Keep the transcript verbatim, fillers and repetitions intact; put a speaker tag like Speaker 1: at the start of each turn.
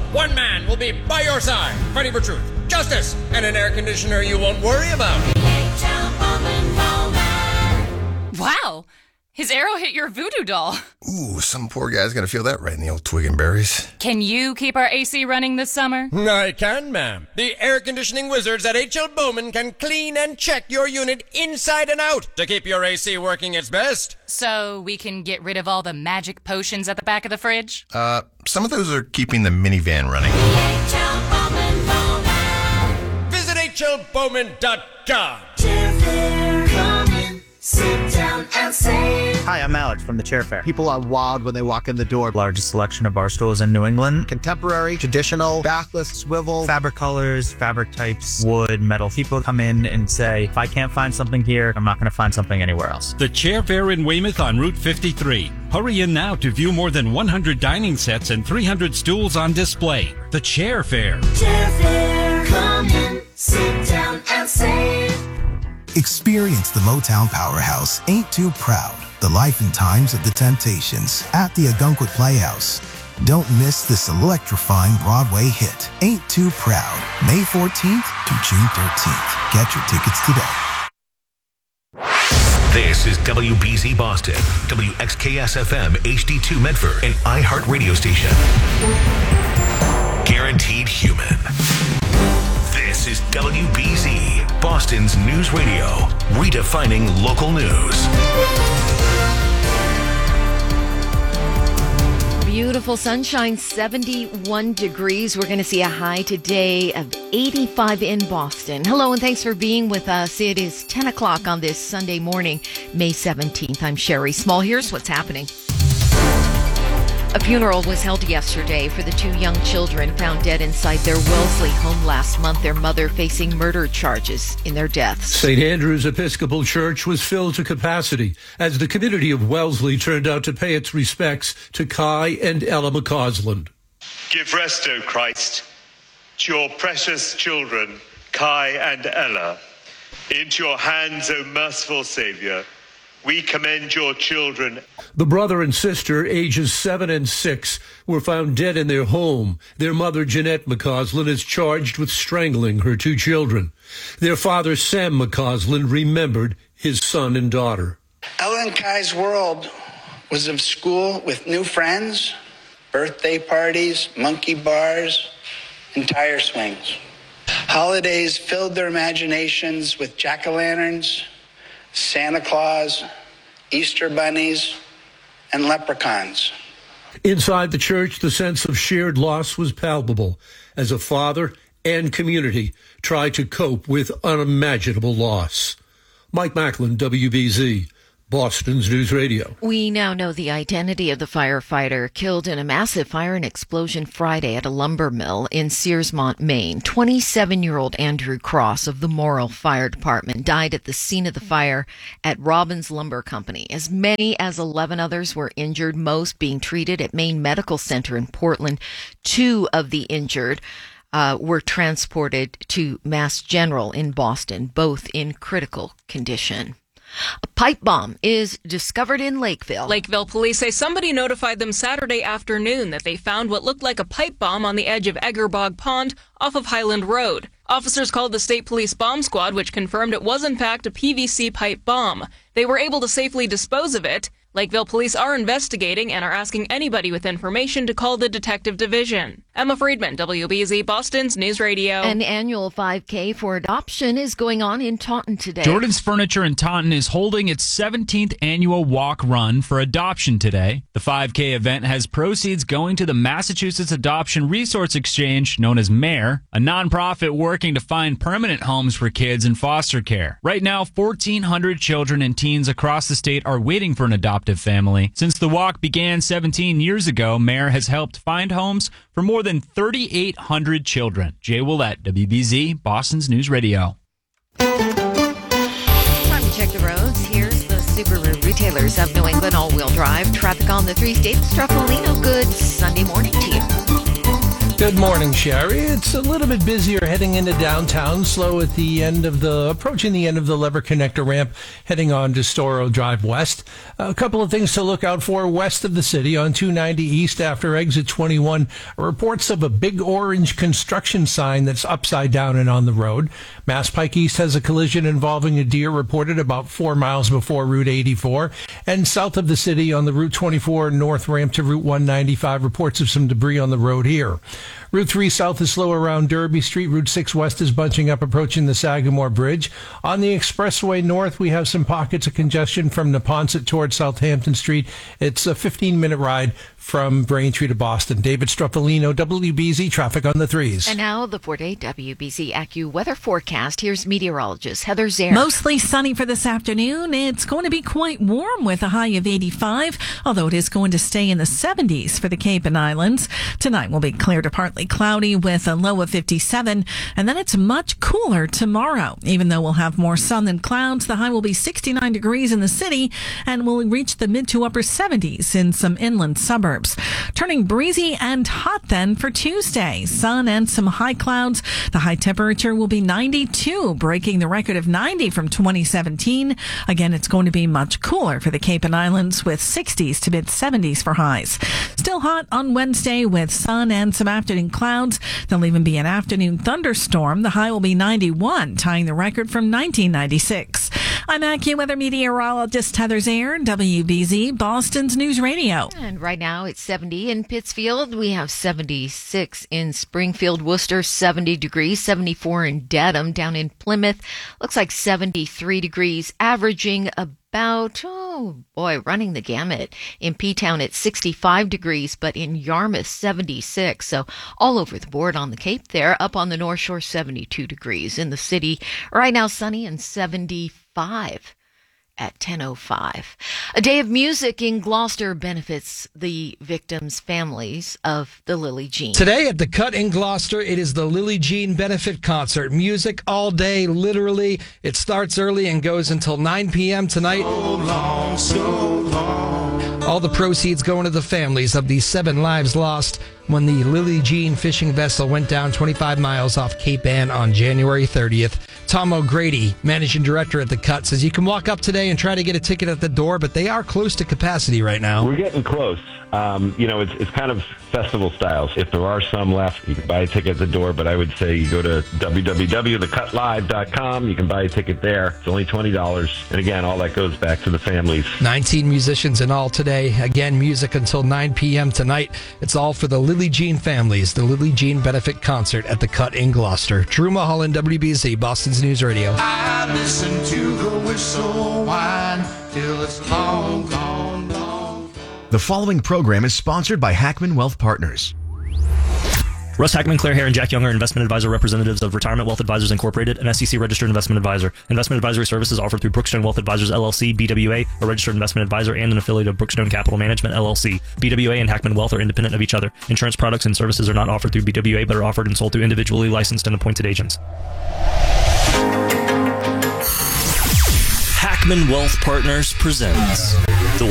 Speaker 1: one man will be by your side, fighting for truth, justice, and an air conditioner you won't worry about.
Speaker 2: Wow! His arrow hit your voodoo doll.
Speaker 3: Ooh, some poor guy's gonna feel that right in the old twig and berries.
Speaker 2: Can you keep our A C running this summer?
Speaker 1: I can, ma'am. The air conditioning wizards at H L Bowman can clean and check your unit inside and out to keep your A C working its best.
Speaker 2: So we can get rid of all the magic potions at the back of the fridge?
Speaker 3: Uh, some of those are keeping the minivan running.
Speaker 1: H L Bowman, Bowman. Visit H L Bowman dot com.
Speaker 4: Sit down and save.
Speaker 5: Hi, I'm Alex from the Chair Fair. People are wild when they walk in the door. Largest selection of bar stools in New England. Contemporary, traditional, backless, swivel, fabric colors, fabric types, wood, metal. People come in and say, if I can't find something here, I'm not going to find something anywhere else.
Speaker 6: The Chair Fair in Weymouth on Route fifty-three. Hurry in now to view more than one hundred dining sets and three hundred stools on display. The Chair Fair.
Speaker 4: Chair Fair. Come in, sit down and save.
Speaker 7: Experience the Motown powerhouse, Ain't Too Proud, the life and times of the Temptations at the Ogunquit Playhouse. Don't miss this electrifying Broadway hit, Ain't Too Proud, May fourteenth to June thirteenth. Get your tickets today.
Speaker 8: This is W B Z Boston, W X K S F M H D two Medford, an iHeart radio station. Guaranteed human. This is W B Z, Boston's news radio, redefining local news.
Speaker 9: Beautiful sunshine, seventy-one degrees. We're going to see a high today of eighty-five in Boston. Hello, and thanks for being with us. It is ten o'clock on this Sunday morning, May seventeenth. I'm Sherry Small. Here's what's happening. A funeral was held yesterday for the two young children found dead inside their Wellesley home last month, their mother facing murder charges in their deaths.
Speaker 10: Saint Andrew's Episcopal Church was filled to capacity as the community of Wellesley turned out to pay its respects to Kai and Ella McCausland.
Speaker 11: Give rest, O Christ, to your precious children, Kai and Ella. Into your hands, O merciful Saviour, we commend your children.
Speaker 10: The brother and sister, ages seven and six, were found dead in their home. Their mother, Jeanette McCausland, is charged with strangling her two children. Their father, Sam McCausland, remembered his son and daughter.
Speaker 12: Ella and Kai's world was of school with new friends, birthday parties, monkey bars, and tire swings. Holidays filled their imaginations with jack-o'-lanterns, Santa Claus, Easter bunnies, and leprechauns.
Speaker 10: Inside the church, the sense of shared loss was palpable as a father and community tried to cope with unimaginable loss. Mike Macklin, W B Z, Boston's News Radio.
Speaker 9: We now know the identity of the firefighter killed in a massive fire and explosion Friday at a lumber mill in Searsmont, Maine. twenty-seven-year-old Andrew Cross of the Morrill Fire Department died at the scene of the fire at Robbins Lumber Company. As many as eleven others were injured, most being treated at Maine Medical Center in Portland. Two of the injured uh, were transported to Mass General in Boston, both in critical condition. A pipe bomb is discovered in Lakeville.
Speaker 13: Lakeville police say somebody notified them Saturday afternoon that they found what looked like a pipe bomb on the edge of Eggerbog Pond off of Highland Road. Officers called the State Police Bomb Squad, which confirmed it was in fact a P V C pipe bomb. They were able to safely dispose of it. Lakeville police are investigating and are asking anybody with information to call the detective division. Emma Friedman, W B Z, Boston's News Radio.
Speaker 9: An annual five K for adoption is going on in Taunton today.
Speaker 14: Jordan's Furniture in Taunton is holding its seventeenth annual walk run for adoption today. The five K event has proceeds going to the Massachusetts Adoption Resource Exchange, known as MARE, a nonprofit working to find permanent homes for kids in foster care. Right now, fourteen hundred children and teens across the state are waiting for an adoption family. Since the walk began seventeen years ago, MARE has helped find homes for more than thirty-eight hundred children. Jay Willett, W B Z, Boston's News Radio.
Speaker 9: Time to check the roads. Here's the Subaru Retailers of New England all-wheel drive. Traffic on the three states. Truffalino, good Sunday morning to you.
Speaker 10: Good morning, Sherry. It's a little bit busier heading into downtown, slow at the end of the, approaching the end of the Lever Connector ramp, heading on to Storrow Drive West. A couple of things to look out for west of the city on two ninety East after exit twenty-one. Reports of a big orange construction sign that's upside down and on the road. Mass Pike East has a collision involving a deer reported about four miles before Route eighty-four. And south of the city on the Route twenty-four north ramp to Route one ninety-five, reports of some debris on the road here. Route three south is slow around Derby Street. Route six west is bunching up approaching the Sagamore Bridge. On the expressway north, we have some pockets of congestion from Neponset towards Southampton Street. It's a fifteen-minute ride from Braintree to Boston. David Struffolino, W B Z Traffic on the Threes.
Speaker 9: And now the four-day W B Z AccuWeather forecast. Here's meteorologist Heather Zare.
Speaker 15: Mostly sunny for this afternoon. It's going to be quite warm with a high of eighty-five, although it is going to stay in the seventies for the Cape and Islands. Tonight will be clear to partly cloudy with a low of fifty-seven, and then it's much cooler tomorrow. Even though we'll have more sun than clouds, the high will be sixty-nine degrees in the city and will reach the mid to upper seventies in some inland suburbs. Turning breezy and hot then for Tuesday. Sun and some high clouds. The high temperature will be ninety-two, breaking the record of ninety from twenty seventeen. Again, it's going to be much cooler for the Cape and Islands with sixties to mid seventies for highs. Still hot on Wednesday with sun and some afternoon clouds. There'll even be an afternoon thunderstorm. The high will be ninety-one, tying the record from nineteen ninety-six. I'm AccuWeather meteorologist Heather Zare, W B Z, Boston's News Radio.
Speaker 9: And right now it's seventy in Pittsfield. We have seventy-six in Springfield, Worcester, seventy degrees, seventy-four in Dedham. Down in Plymouth, looks like seventy-three degrees, averaging about, oh boy, running the gamut. In P-Town, it's sixty-five degrees, but in Yarmouth, seventy-six. So all over the board on the Cape there. Up on the North Shore, seventy-two degrees. In the city, right now sunny and seventy-five. At ten oh five. A day of music in Gloucester benefits the victims' families of the Lily Jean.
Speaker 16: Today at the Cut in Gloucester, it is the Lily Jean Benefit Concert. Music all day, literally. It starts early and goes until nine p.m. tonight. So long, so long. All the proceeds going to the families of the seven lives lost when the Lily Jean fishing vessel went down twenty-five miles off Cape Ann on January thirtieth. Tom O'Grady, managing director at the Cut, says you can walk up today and try to get a ticket at the door, but they are close to capacity right now.
Speaker 17: We're getting close. Um, you know, it's, it's kind of festival styles. If there are some left, you can buy a ticket at the door, but I would say you go to w w w dot the cut live dot com. You can buy a ticket there. It's only twenty dollars. And again, all that goes back to the families.
Speaker 16: nineteen musicians in all today. Again, music until nine p.m. tonight. It's all for the Lily Jean families. The Lily Jean Benefit Concert at the Cut in Gloucester. Drew Mulholland, W B Z, Boston's News Radio.
Speaker 18: I listen to the whistle whine till it's long gone, long.
Speaker 19: The following program is sponsored by Hackman Wealth Partners.
Speaker 20: Russ Hackman, Claire Hare, and Jack Young are investment advisor representatives of Retirement Wealth Advisors Incorporated, an S E C-registered investment advisor. Investment advisory services offered through Brookstone Wealth Advisors, L L C, B W A, a registered investment advisor and an affiliate of Brookstone Capital Management, L L C. B W A and Hackman Wealth are independent of each other. Insurance products and services are not offered through B W A, but are offered and sold through individually licensed and appointed agents.
Speaker 21: Hackman Wealth Partners presents